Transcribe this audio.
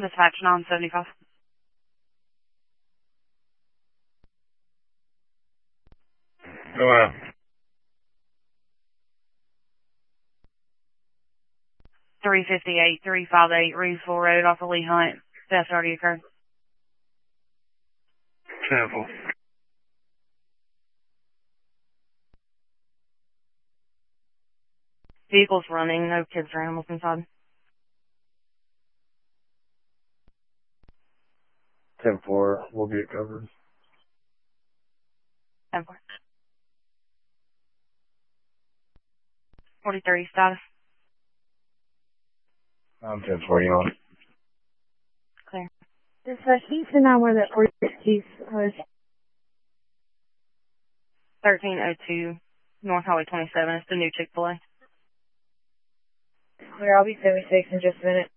Dispatch 975. Go out. 358, 358, Reevesville Road off of Lee Hunt. Theft already occurred. Sample. Vehicle's running, no kids or animals inside. 10-4, we'll get covered. 10-4. 43 status. I'm 10-4, you on. Clear. Dispatch, can you send out where that 46 Keith was? 1302 North Highway 27. It's the new Chick-fil-A. Clear, I'll be 76 in just a minute.